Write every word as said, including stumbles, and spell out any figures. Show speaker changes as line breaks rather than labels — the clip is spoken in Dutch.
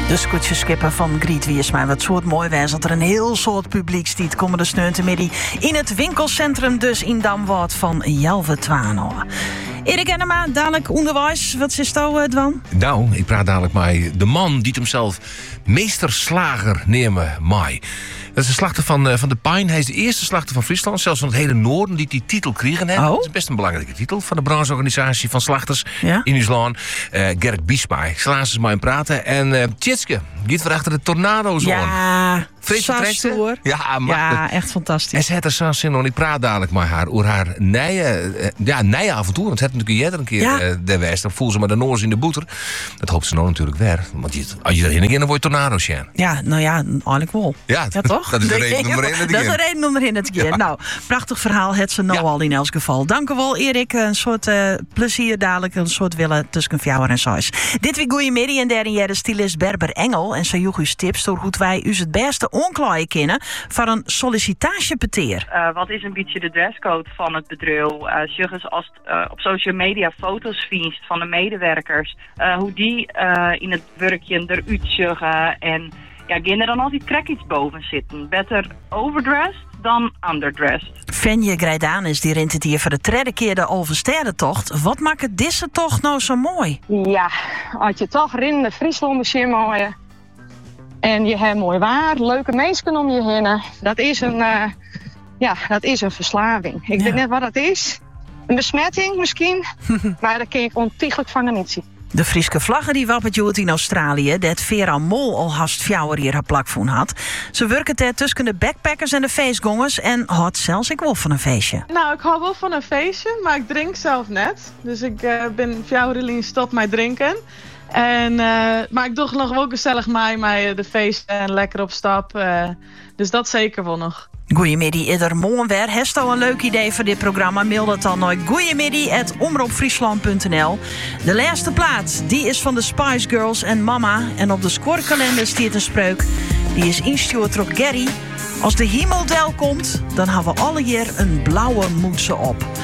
De scootjeskipper van Griet Wiersma. Wat soort mooi wijs dat er een heel soort publiek stiet komende steuntemiddag in het winkelcentrum dus in Damwart van Jelve Twano. Erik Enema, dadelijk onderwijs. Wat is het, Dwan?
Nou, ik praat dadelijk met de man die hem zelf meesterslager nemen mij. Dat is de slachter van, uh, van de Pijn. Hij is de eerste slachter van Friesland, zelfs van het hele noorden, die die titel kregen. Hè?
Oh.
Dat is best een belangrijke titel van de brancheorganisatie van slachters
Ja?
in Uslaan. Uh, Gerrit Biesma. Ik zal eens met hem praten. En uh, Tjitske, die het achter de tornado's aan.
Ja,
Vrees
zo
vertrekt ze?
stoer.
Ja, maar
Ja, echt fantastisch.
en ze had er zo'n zin in. Ik praat dadelijk met haar over haar nije, uh, ja, nije avontuur. Want ze had natuurlijk eerder een keer
Ja.
uh, de West. Dan voelde ze maar de noors in de boeter. Dat hoopt ze nou natuurlijk weer. Want je, als je erin gaat, dan word je tornado's gaan.
Ja, nou ja, eigenlijk wel.
Ja,
Ja, toch?
dat is de reden nummer één.
Dat is de reden nummer één het keer.
Ja.
Nou, prachtig verhaal. Het ze nou
Ja.
al in elk geval. Dank u wel, Erik. Een soort uh, plezier dadelijk. Een soort willen tussen jou en Sais. Dit weer goeiemiddag en daarin jij de stylist Berber Engel. En ze joeg u tips door hoe wij u het beste onklaaien kennen voor een sollicitatiepeteer.
Uh, wat is een beetje de dresscode van het bedrijf? Uh, als het uh, op social media foto's vindt van de medewerkers, uh, hoe die uh, in het werkje eruit zeggen. En ja, gaan er dan altijd krek iets boven zitten. Better overdressed dan underdressed.
Fenje Greidaan is die rent het hier voor de derde keer de Alversterrentocht. Wat maakt het deze tocht nou zo mooi?
Ja, als je toch in de Friesland misschien mooi en je hebt mooi waar, leuke mensen om je heen, dat is een, uh, ja, dat is een verslaving. Ik
Ja.
weet net wat dat is. Een besmetting misschien, maar dat kun ik ontiegelijk van niet zien.
De Frieske vlaggen die wappert joet in Australië, dat Vera Mol al haast fjouwer hier haar plakvoen had. Ze werken er tussen de backpackers en de feestgongers en had zelfs ik wel van een feestje.
Nou, ik hou wel van een feestje, maar ik drink zelf net. Dus ik uh, ben fjouwerlien stop met drinken. En, uh, maar ik doe nog wel gezellig mee met de feesten en lekker op stap. Uh, dus dat zeker wel nog.
Goeiemiddag, ieder morgen weer. Heeft al een leuk idee voor dit programma? Mail dat dan naar goeiemiddag at omroepfriesland punt n l. De laatste plaat, die is van de Spice Girls en Mama. En op de scorekalender staat een spreuk. Die is ingestuurd door Gary. Als de hemeldel komt, dan hebben we alle jaar een blauwe moedse op.